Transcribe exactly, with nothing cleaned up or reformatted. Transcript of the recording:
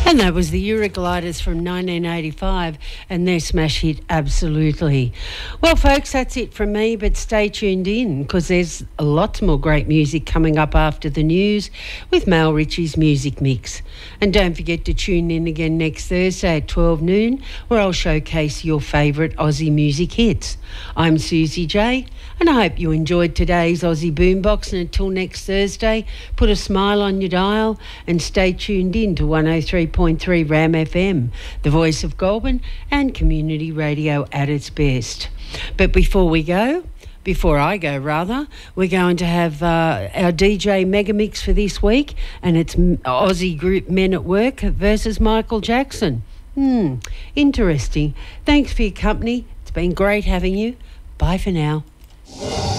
And that was the Eurogliders from nineteen eighty-five and their smash hit, Absolutely. Well, folks, that's it from me, but stay tuned in because there's lots more great music coming up after the news with Mel Ritchie's Music Mix. And don't forget to tune in again next Thursday at twelve noon where I'll showcase your favourite Aussie music hits. I'm Susie J and I hope you enjoyed today's Aussie Boombox, and until next Thursday, put a smile on your dial and stay tuned in to one oh three point three Ram F M, the voice of Goulburn and community radio at its best. But before we go, before I go rather, we're going to have uh, our D J Mega Mix for this week, and it's Aussie group Men at Work versus Michael Jackson. Hmm, interesting. Thanks for your company. It's been great having you. Bye for now.